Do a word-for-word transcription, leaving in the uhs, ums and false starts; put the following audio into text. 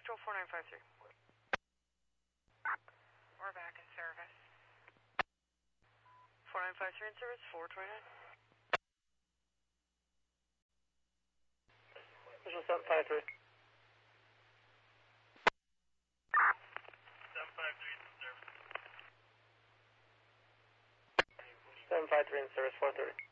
Central four nine five three. We're back in service. four nine five three in service, four twenty-nine. Visual seven five three. seven five three in service. seven five three in service, four thirty.